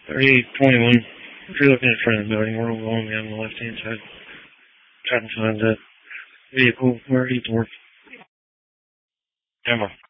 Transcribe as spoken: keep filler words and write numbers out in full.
thirty-eight twenty-one. If you're looking in front of the building, we're only on the left-hand side. Trying to find that vehicle where he's working. Denver.